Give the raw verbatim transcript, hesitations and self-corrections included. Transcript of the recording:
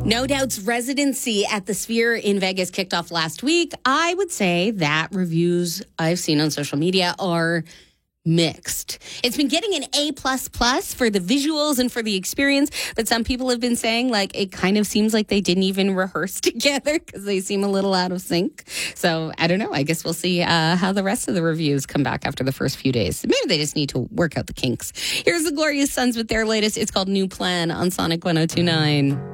No Doubt's residency at the Sphere in Vegas kicked off last week. I would say that reviews I've seen on social media are mixed. It's been getting an A plus plus for the visuals and for the experience, but some people have been saying like it kind of seems like they didn't even rehearse together because they seem a little out of sync. So I don't know. I guess we'll see uh, how the rest of the reviews come back after the first few days. Maybe they just need to work out the kinks. Here's the Glorious Sons with their latest. It's called New Plan on Sonic one oh two point nine.